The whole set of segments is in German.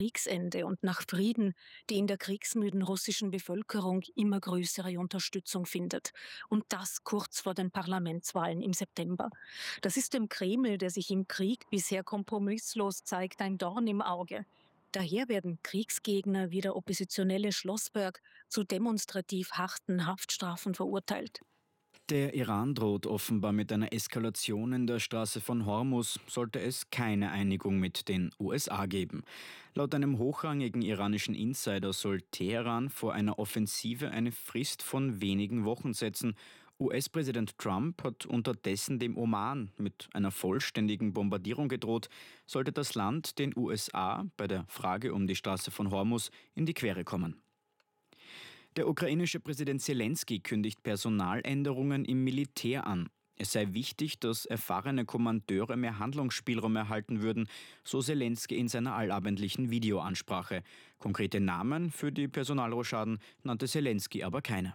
Kriegsende und nach Frieden, die in der kriegsmüden russischen Bevölkerung immer größere Unterstützung findet. Und das kurz vor den Parlamentswahlen im September. Das ist dem Kreml, der sich im Krieg bisher kompromisslos zeigt, ein Dorn im Auge. Daher werden Kriegsgegner wie der oppositionelle Schlossberg zu demonstrativ harten Haftstrafen verurteilt. Der Iran droht offenbar mit einer Eskalation in der Straße von Hormuz, sollte es keine Einigung mit den USA geben. Laut einem hochrangigen iranischen Insider soll Teheran vor einer Offensive eine Frist von wenigen Wochen setzen. US-Präsident Trump hat unterdessen dem Oman mit einer vollständigen Bombardierung gedroht, sollte das Land den USA bei der Frage um die Straße von Hormuz in die Quere kommen. Der ukrainische Präsident Selenskyj kündigt Personaländerungen im Militär an. Es sei wichtig, dass erfahrene Kommandeure mehr Handlungsspielraum erhalten würden, so Selenskyj in seiner allabendlichen Videoansprache. Konkrete Namen für die Personalrochaden nannte Selenskyj aber keine.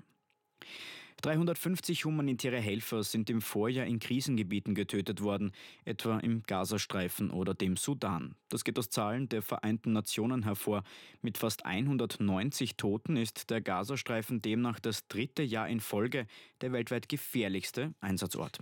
350 humanitäre Helfer sind im Vorjahr in Krisengebieten getötet worden, etwa im Gazastreifen oder dem Sudan. Das geht aus Zahlen der Vereinten Nationen hervor. Mit fast 190 Toten ist der Gazastreifen demnach das 3. Jahr in Folge der weltweit gefährlichste Einsatzort.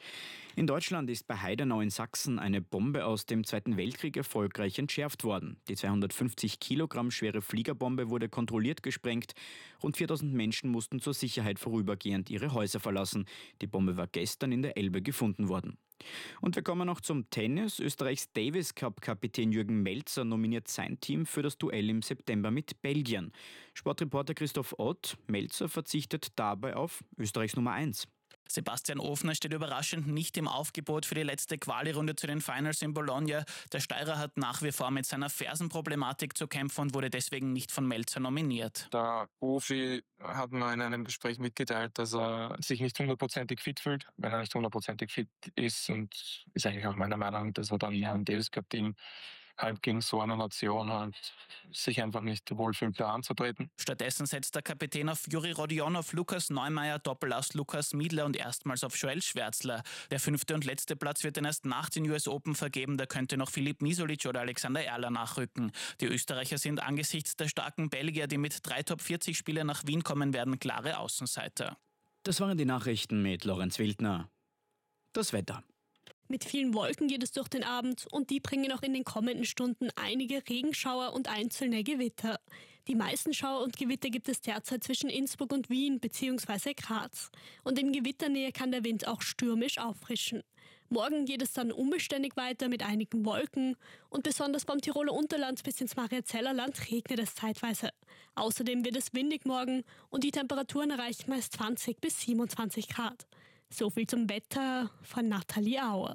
In Deutschland ist bei Heidenau in Sachsen eine Bombe aus dem Zweiten Weltkrieg erfolgreich entschärft worden. Die 250 Kilogramm schwere Fliegerbombe wurde kontrolliert gesprengt. Rund 4000 Menschen mussten zur Sicherheit vorübergehend ihre Häuser verlassen. Die Bombe war gestern in der Elbe gefunden worden. Und wir kommen noch zum Tennis. Österreichs Davis Cup-Kapitän Jürgen Melzer nominiert sein Team für das Duell im September mit Belgien. Sportreporter Christoph Ott: Melzer verzichtet dabei auf Österreichs Nummer 1. Sebastian Ofner steht überraschend nicht im Aufgebot für die letzte Quali-Runde zu den Finals in Bologna. Der Steirer hat nach wie vor mit seiner Fersenproblematik zu kämpfen und wurde deswegen nicht von Melzer nominiert. Der Profi hat mir in einem Gespräch mitgeteilt, dass er sich nicht 100%ig fit fühlt. Wenn er nicht 100%ig fit ist, und ist eigentlich auch meiner Meinung, dass er dann im Davis Cup Team halt gegen so eine Nation halt sich einfach nicht wohlfühlt, da anzutreten. Stattdessen setzt der Kapitän auf Juri Rodionov, Lukas Neumeier, Doppelass Lukas Miedler und erstmals auf Joel Schwärzler. Der 5. und letzte Platz wird dann erst nach den US Open vergeben. Da könnte noch Filip Misolic oder Alexander Erler nachrücken. Die Österreicher sind angesichts der starken Belgier, die mit 3 Top-40-Spielern nach Wien kommen werden, klare Außenseiter. Das waren die Nachrichten mit Lorenz Wildner. Das Wetter. Mit vielen Wolken geht es durch den Abend und die bringen auch in den kommenden Stunden einige Regenschauer und einzelne Gewitter. Die meisten Schauer und Gewitter gibt es derzeit zwischen Innsbruck und Wien bzw. Graz. Und in Gewitternähe kann der Wind auch stürmisch auffrischen. Morgen geht es dann unbeständig weiter mit einigen Wolken und besonders beim Tiroler Unterland bis ins Mariazellerland regnet es zeitweise. Außerdem wird es windig morgen und die Temperaturen erreichen meist 20 bis 27 Grad. So viel zum Wetter von Nathalie Auer.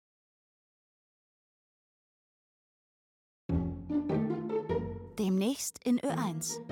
Demnächst in Ö1.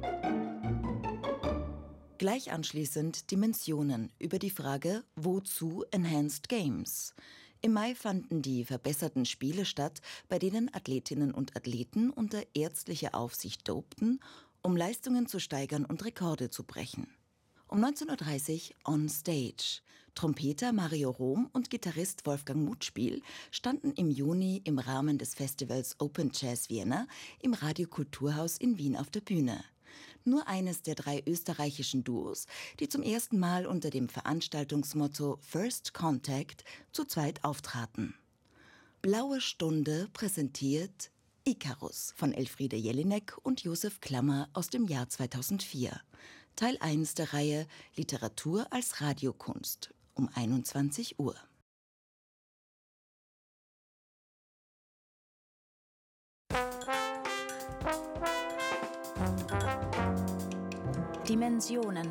Gleich anschließend Dimensionen über die Frage, wozu Enhanced Games? Im Mai fanden die verbesserten Spiele statt, bei denen Athletinnen und Athleten unter ärztlicher Aufsicht dopten, um Leistungen zu steigern und Rekorde zu brechen. Um 19.30 Uhr on Stage. Trompeter Mario Rom und Gitarrist Wolfgang Mutspiel standen im Juni im Rahmen des Festivals Open Jazz Vienna im Radiokulturhaus in Wien auf der Bühne. Nur eines der 3 österreichischen Duos, die zum ersten Mal unter dem Veranstaltungsmotto First Contact zu zweit auftraten. Blaue Stunde präsentiert Icarus von Elfriede Jelinek und Josef Klammer aus dem Jahr 2004. Teil 1 der Reihe Literatur als Radiokunst um 21 Uhr. Dimensionen.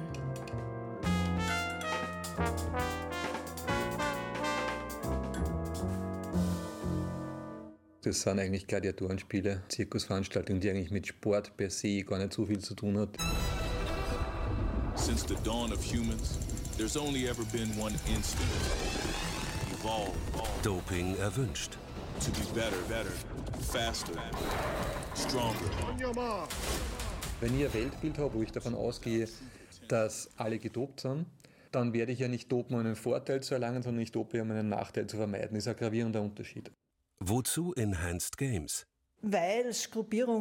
Das sind eigentlich Gladiatorenspiele, Zirkusveranstaltungen, die eigentlich mit Sport per se gar nicht so viel zu tun hat. Since the dawn of humans, there's only ever been one instinct. Evolve. Doping erwünscht. To be better, faster, stronger. Wenn ich ein Weltbild habe, wo ich davon ausgehe, dass alle gedopt sind, dann werde ich ja nicht dopen, um einen Vorteil zu erlangen, sondern ich dope, um einen Nachteil zu vermeiden. Das ist ein gravierender Unterschied. Wozu Enhanced Games? weil es Gruppierungen